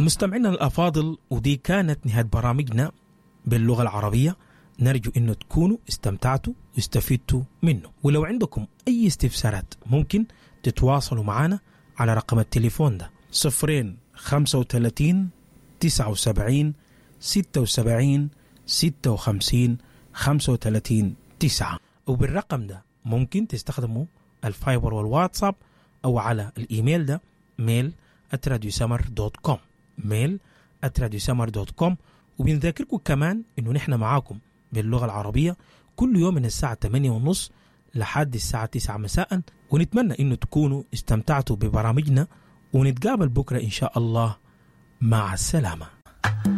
مستمعينا الأفاضل، ودي كانت نهاية برامجنا باللغة العربية. نرجو أنه تكونوا استمتعتوا واستفدتوا منه. ولو عندكم أي استفسارات ممكن تتواصلوا معنا على رقم التليفون ده 035 79 76 56 35 9. وبالرقم ده ممكن تستخدموا الفايبر والواتساب أو على الإيميل ده mail@radiosummer.com mail@radiosummer.com. وبنذكركم كمان إنه نحن معاكم باللغة العربية كل يوم من الساعة 8:30 لحد الساعة 9 مساء. ونتمنى إنه تكونوا استمتعتوا ببرامجنا، ونتقابل بكرة إن شاء الله. مع السلامة.